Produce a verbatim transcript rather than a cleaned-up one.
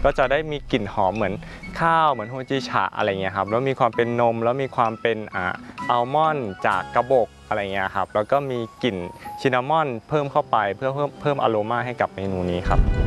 ก็จะได้มีกลิ่นหอมเหมือนข้าวเหมือนโฮจิชะอะไรเงี้ยครับแล้วมีความเป็นนมแล้วมีความเป็นอ่าอัลมอนด์จากกระบอกอะไรเงี้ยครับแล้วก็มีกลิ่นซินนามอนเพิ่มเข้าไปเพื่อเพิ่มเพิ่มอโรมาให้กับเมนูนี้ครับ